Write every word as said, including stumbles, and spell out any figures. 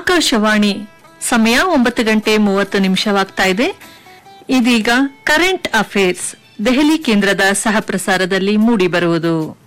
ಆಕಾಶವಾಣಿ ಸಮಯ ಒಂಬತ್ತು ಗಂಟೆ ಮೂವತ್ತು ನಿಮಿಷವಾಗ್ತಾ ಇದೆ. ಇದೀಗ ಕರೆಂಟ್ ಅಫೇರ್ಸ್ ದೆಹಲಿ ಕೇಂದ್ರದ ಸಹ ಪ್ರಸಾರದಲ್ಲಿ ಮೂಡಿಬರುವುದು.